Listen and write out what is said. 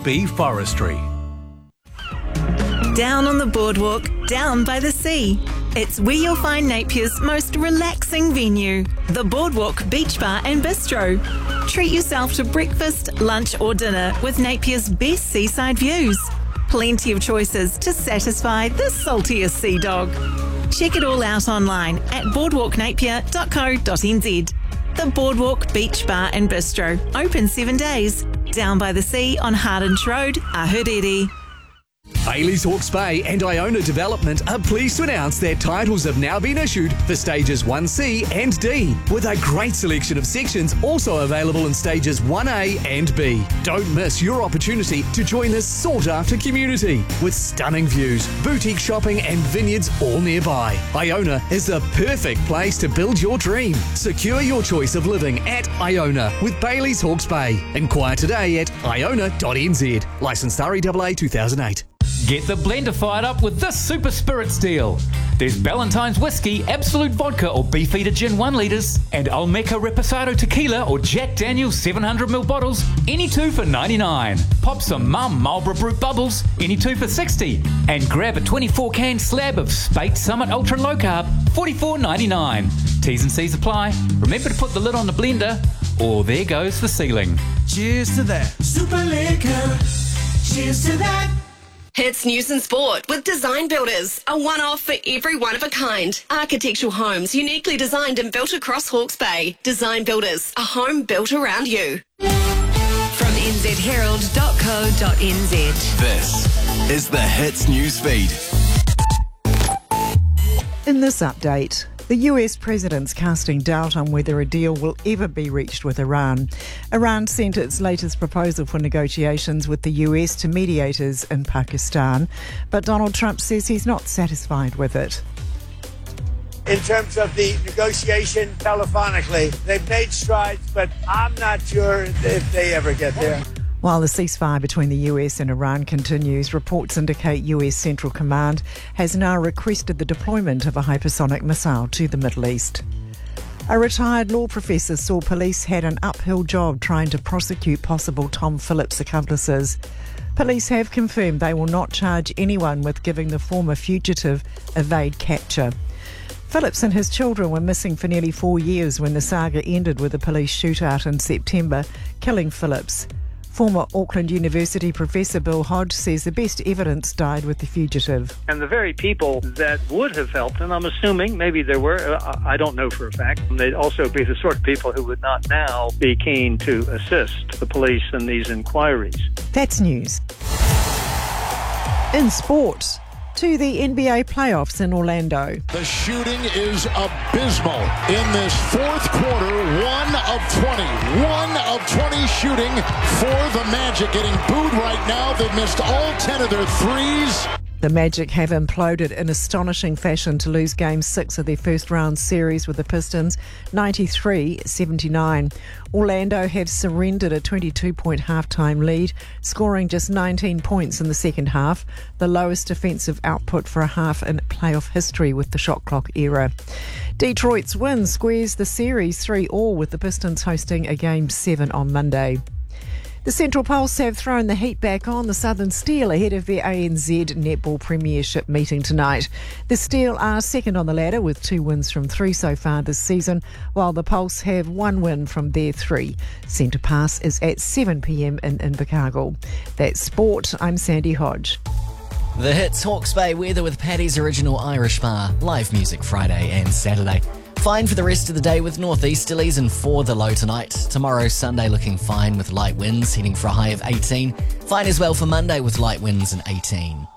B Forestry. Down on the boardwalk, down by the sea. It's where you'll find Napier's most relaxing venue, the Boardwalk Beach Bar and Bistro. Treat yourself to breakfast, lunch or dinner with Napier's best seaside views. Plenty of choices to satisfy the saltiest sea dog. Check it all out online at boardwalknapier.co.nz. The Boardwalk Beach Bar and Bistro, open 7 days. Down by the sea on Hardinge Road, Ahuriri. Bailey's Hawke's Bay and Iona Development are pleased to announce their titles have now been issued for stages 1C and D, with a great selection of sections also available in stages 1A and B. Don't miss your opportunity to join this sought-after community with stunning views, boutique shopping and vineyards all nearby. Iona is the perfect place to build your dream. Secure your choice of living at Iona with Bailey's Hawke's Bay. Inquire today at iona.nz. Licensed REAA 2008. Get the blender fired up with this Super Spirits deal. There's Ballantine's Whiskey, Absolute Vodka or Beefeater Gin 1 litres and Olmeca Reposado Tequila or Jack Daniel's 700ml bottles, any two for $99. Pop some Mum Marlborough Brut Bubbles, any two for $60. And grab a 24-can slab of Spate Summit Ultra Low Carb, $44.99. T's and C's apply. Remember to put the lid on the blender or there goes the ceiling. Cheers to that. Super Liquor. Cheers to that. Hits News and Sport with Design Builders, a one-off for every one of a kind. Architectural homes uniquely designed and built across Hawke's Bay. Design Builders, a home built around you. From nzherald.co.nz. This is the Hits News Feed. In this update, the US president's casting doubt on whether a deal will ever be reached with Iran. Iran sent its latest proposal for negotiations with the US to mediators in Pakistan, but Donald Trump says he's not satisfied with it. In terms of the negotiation telephonically, they've made strides, but I'm not sure if they ever get there. While the ceasefire between the US and Iran continues, reports indicate US Central Command has now requested the deployment of a hypersonic missile to the Middle East. A retired law professor saw police had an uphill job trying to prosecute possible Tom Phillips accomplices. Police have confirmed they will not charge anyone with giving the former fugitive evade capture. Phillips and his children were missing for nearly 4 years when the saga ended with a police shootout in September, killing Phillips. Former Auckland University Professor Bill Hodge says the best evidence died with the fugitive. And the very people that would have helped, and I'm assuming maybe there were, I don't know for a fact, they'd also be the sort of people who would not now be keen to assist the police in these inquiries. That's news. In sport, to the NBA playoffs in Orlando. The shooting is abysmal in this fourth quarter. 1 of 20. 1 of 20 shooting for the Magic. Getting booed right now. They've missed all 10 of their threes. The Magic have imploded in astonishing fashion to lose Game 6 of their first round series with the Pistons, 93-79. Orlando have surrendered a 22-point halftime lead, scoring just 19 points in the second half, the lowest defensive output for a half in playoff history with the shot clock era. Detroit's win squares the series 3-3 with the Pistons hosting a Game 7 on Monday. The Central Pulse have thrown the heat back on the Southern Steel ahead of their ANZ Netball Premiership meeting tonight. The Steel are second on the ladder with 2 wins from 3 so far this season, while the Pulse have 1 win from their 3. Centre Pass is at 7 p.m. in Invercargill. That's sport. I'm Sandy Hodge. The Hits Hawke's Bay weather with Paddy's Original Irish Bar. Live music Friday and Saturday. Fine for the rest of the day with northeasterlies and 4 the low tonight. Tomorrow, Sunday, looking fine with light winds, heading for a high of 18. Fine as well for Monday with light winds and 18.